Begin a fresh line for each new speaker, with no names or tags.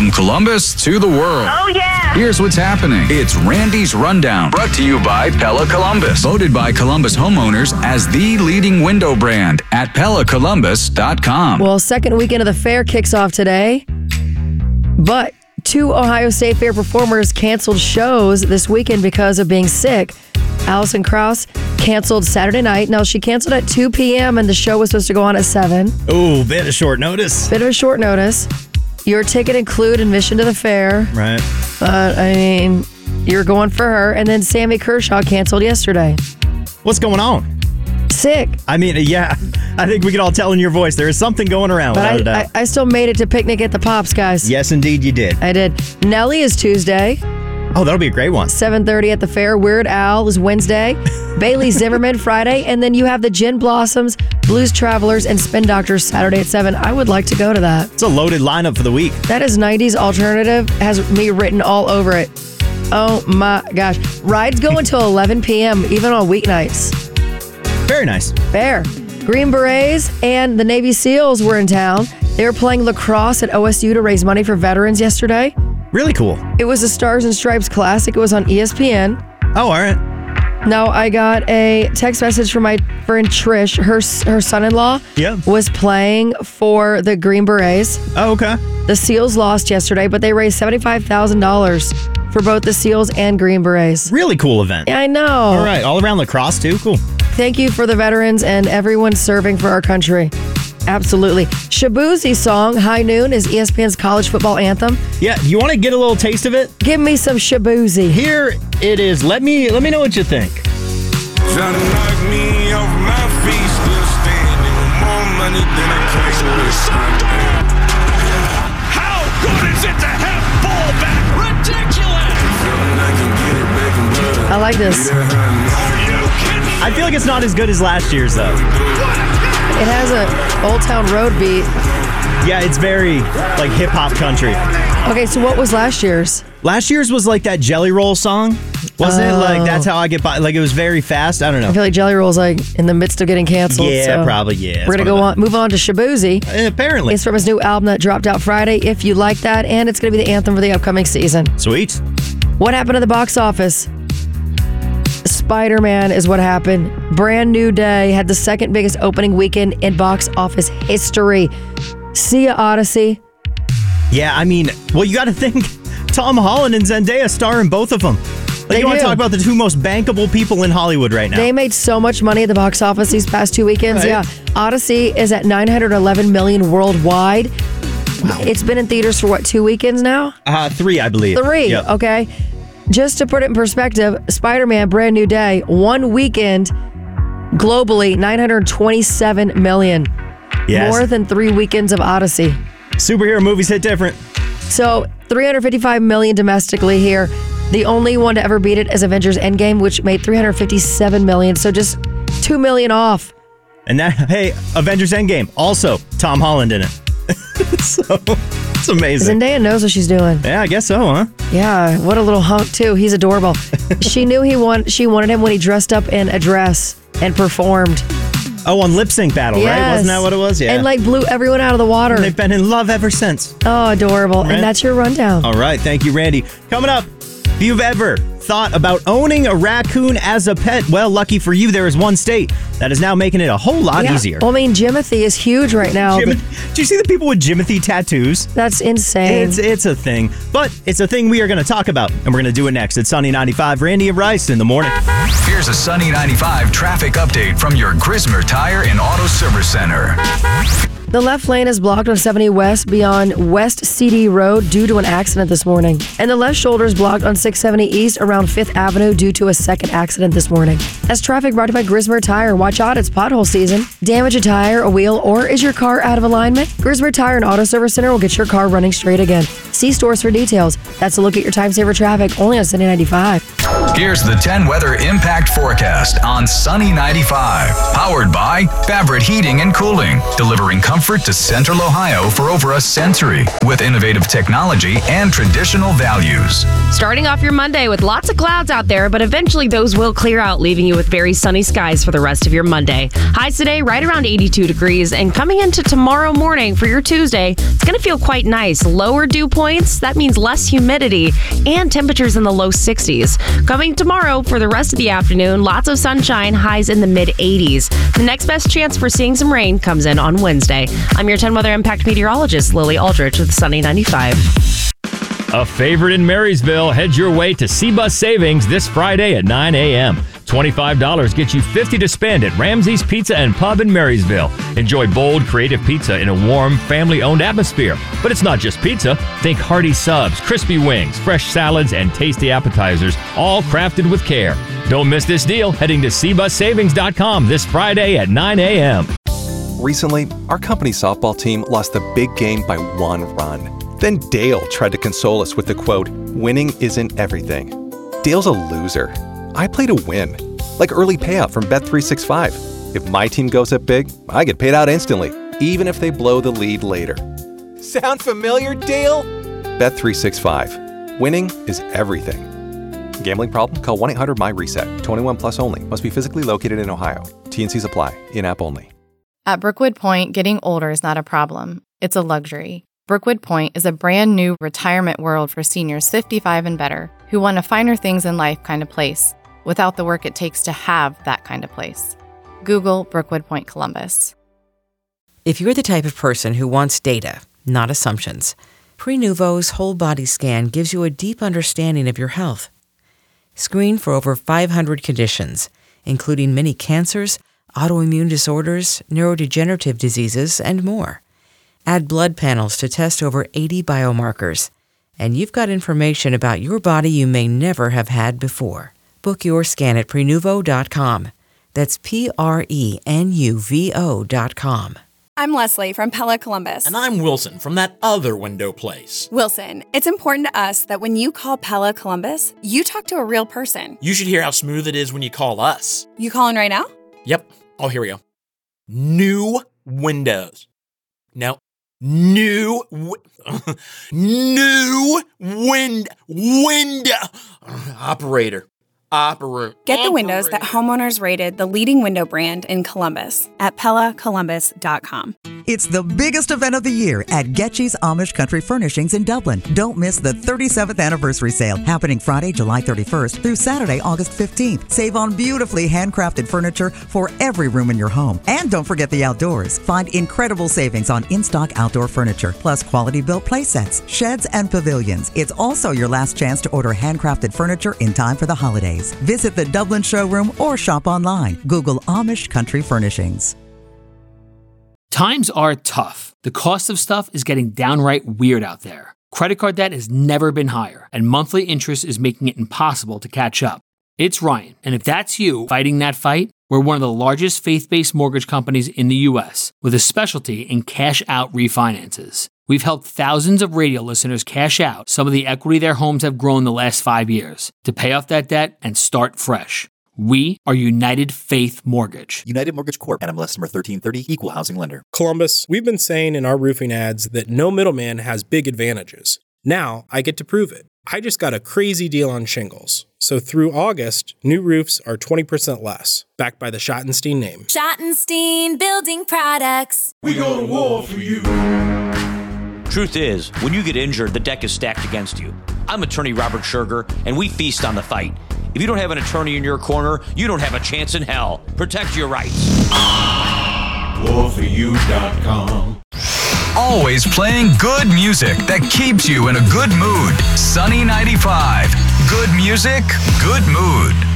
From Columbus to the world.
Oh, yeah.
Here's what's happening. It's Randy's Rundown, brought to you by Pella Columbus. Voted by Columbus homeowners as the leading window brand at PellaColumbus.com.
Well, second weekend of the fair kicks off today, but 2 Ohio State Fair performers canceled shows this weekend because of being sick. Allison Krauss canceled Saturday night. Now, she canceled at 2 p.m. and the show was supposed to go on at 7.
Ooh, bit of short notice.
Bit of a short notice. Your ticket include admission to the fair.
Right.
But, I mean, you're going for her. And then Sammy Kershaw canceled yesterday.
What's going on?
Sick.
I mean, yeah, I think we could all tell in your voice there is something going around, without a doubt.
I still made it to Picnic at the Pops, guys.
Yes, indeed, you did.
I did. Nelly is Tuesday.
Oh, that'll be a great one.
7:30 at the fair. Weird Al is Wednesday. Bailey Zimmerman Friday. And then you have the Gin Blossoms, Blues Travelers, and Spin Doctors Saturday at 7. I would like to go to that.
It's a loaded lineup for the week.
That is 90s alternative. Has me written all over it. Oh my gosh. Rides go until 11 p.m. even on weeknights.
Very nice.
Fair. Green Berets and the Navy SEALs were in town. They were playing lacrosse at OSU to raise money for veterans yesterday.
Really cool.
It was a Stars and Stripes Classic. It was on ESPN.
Oh, all right.
Now, I got a text message from my friend Trish. Her son-in-law was playing for the Green Berets.
Oh, okay.
The SEALs lost yesterday, but they raised $75,000 for both the SEALs and Green Berets.
Really cool event.
Yeah, I know.
All right. All around lacrosse, too. Cool.
Thank you for the veterans and everyone serving for our country. Absolutely. Shabuzi's song, High Noon, is ESPN's college football anthem.
Yeah, you want to get a little taste of it?
Give me some Shabuzi.
Here it is. Let me know what you think.
Trying to knock me off my feet, still standing with more money than I came with.
How good is it to have fullback? Ridiculous!
I like this.
I feel like it's not as good as last year's, though.
It has a Old Town Road beat.
Yeah, it's very, like, hip-hop country.
Okay, so what was last year's?
Last year's was, like, that Jelly Roll song. Wasn't it? Like, that's how I get by. Like, it was very fast. I don't know.
I feel like Jelly Roll's, like, in the midst of getting canceled.
Yeah,
so
probably, yeah.
We're going to move on to Shabuzi.
Apparently.
It's from his new album that dropped out Friday, If You Like That, and it's going to be the anthem for the upcoming season.
Sweet.
What happened at the box office? Spider-Man is what happened. Brand New Day had the second biggest opening weekend in box office history. See ya, Odyssey.
Yeah, I mean, well, you got to think Tom Holland and Zendaya star in both of them. Like, you want to talk about the two most bankable people in Hollywood right now.
They made so much money at the box office these past 2 weekends.
Right.
Yeah. Odyssey is at $911 million worldwide. Wow. It's been in theaters for, 2 weekends now?
3, I believe.
3,
yep.
Okay. Just to put it in perspective, Spider-Man Brand New Day, one weekend, globally, $927 million.
Yes.
More than 3 weekends of Odyssey.
Superhero movies hit different.
So, $355 million domestically here. The only one to ever beat it is Avengers Endgame, which made $357 million. So just $2 million off.
And that, hey, Avengers Endgame, also Tom Holland in it. So, it's amazing.
Zendaya knows what she's doing.
Yeah, I guess so, huh?
Yeah, what a little hunk, too. He's adorable. She knew she wanted him when he dressed up in a dress and performed.
Oh, on Lip Sync Battle,
yes.
Right? Wasn't that what it was? Yeah.
And, blew everyone out of the water.
And they've been in love ever since.
Oh, adorable.
Right?
And that's your rundown.
All right, thank you, Randy. Coming up, if you've ever thought about owning a raccoon as a pet, well, lucky for you, there is one state that is now making it a whole lot easier.
Well, I mean, Jimothy is huge right now.
Do you see the people with Jimothy tattoos?
That's insane.
It's a thing. But it's a thing we are going to talk about, and we're going to do it next. It's Sunny 95, Randy and Bryce in the morning.
Here's a Sunny 95 traffic update from your Grismer Tire and Auto Service Center.
The left lane is blocked on 70 West beyond West CD Road due to an accident this morning. And the left shoulder is blocked on 670 East around 5th Avenue due to a second accident this morning. As traffic brought to you by Grismer Tire. Watch out, it's pothole season. Damage a tire, a wheel, or is your car out of alignment? Grismer Tire and Auto Service Center will get your car running straight again. See stores for details. That's a look at your time saver traffic only on Sunny 95.
Here's the 10 weather impact forecast on Sunny 95. Powered by Favorite Heating and Cooling, delivering comfort to Central Ohio for over a century with innovative technology and traditional values.
Starting off your Monday with lots of clouds out there, but eventually those will clear out, leaving you with very sunny skies for the rest of your Monday. Highs today right around 82 degrees, and coming into tomorrow morning for your Tuesday, it's going to feel quite nice. Lower dew points, that means less humidity, and temperatures in the low 60s. Coming tomorrow for the rest of the afternoon, lots of sunshine, highs in the mid-80s. The next best chance for seeing some rain comes in on Wednesday. I'm your 10 Weather Impact meteorologist, Lily Aldrich with Sunny 95.
A favorite in Marysville, head your way to C-Bus Savings this Friday at 9 a.m. $25 gets you $50 to spend at Ramsey's Pizza and Pub in Marysville. Enjoy bold, creative pizza in a warm, family-owned atmosphere. But it's not just pizza. Think hearty subs, crispy wings, fresh salads, and tasty appetizers, all crafted with care. Don't miss this deal heading to cbussavings.com this Friday at 9 a.m.
Recently, our company's softball team lost the big game by 1 run. Then Dale tried to console us with the quote, "Winning isn't everything." Dale's a loser. I play to win, like early payout from Bet365. If my team goes up big, I get paid out instantly, even if they blow the lead later. Sound familiar, Dale? Bet365. Winning is everything. Gambling problem? Call 1-800-MY-RESET. 21 plus only. Must be physically located in Ohio. T&Cs apply. In-app only.
At Brookwood Point, getting older is not a problem. It's a luxury. Brookwood Point is a brand new retirement world for seniors 55 and better who want a finer things in life kind of place, without the work it takes to have that kind of place. Google Brookwood Point Columbus.
If you're the type of person who wants data, not assumptions, Prenuvo's whole body scan gives you a deep understanding of your health. Screen for over 500 conditions, including many cancers, autoimmune disorders, neurodegenerative diseases, and more. Add blood panels to test over 80 biomarkers, and you've got information about your body you may never have had before. Book your scan at Prenuvo.com. That's Prenuvo.com.
I'm Leslie from Pella Columbus.
And I'm Wilson from that other window place.
Wilson, it's important to us that when you call Pella Columbus, you talk to a real person.
You should hear how smooth it is when you call us.
You calling right now?
Yep. Oh, here we go. New windows. No. New window. Operator.
Get the windows that homeowners rated the leading window brand in Columbus at PellaColumbus.com.
It's the biggest event of the year at Getchy's Amish Country Furnishings in Dublin. Don't miss the 37th anniversary sale happening Friday, July 31st through Saturday, August 15th. Save on beautifully handcrafted furniture for every room in your home. And don't forget the outdoors. Find incredible savings on in-stock outdoor furniture, plus quality built play sets, sheds, and pavilions. It's also your last chance to order handcrafted furniture in time for the holidays. Visit the Dublin showroom or shop online. Google Amish Country Furnishings.
Times are tough. The cost of stuff is getting downright weird out there. Credit card debt has never been higher, and monthly interest is making it impossible to catch up. It's Ryan, and if that's you fighting that fight, we're one of the largest faith-based mortgage companies in the U.S. with a specialty in cash-out refinances. We've helped thousands of radio listeners cash out some of the equity their homes have grown the last 5 years to pay off that debt and start fresh. We are United Faith Mortgage.
United Mortgage Corp. NMLS number 1330, Equal Housing Lender.
Columbus, we've been saying in our roofing ads that no middleman has big advantages. Now I get to prove it. I just got a crazy deal on shingles. So through August, new roofs are 20% less, backed by the Schottenstein name.
Schottenstein Building Products.
We go to war for you.
Truth is, when you get injured, the deck is stacked against you. I'm attorney Robert Scherger, and we feast on the fight. If you don't have an attorney in your corner, you don't have a chance in hell. Protect your rights.
WarForYou.com.
Always playing good music that keeps you in a good mood. Sunny 95. Good music, good mood.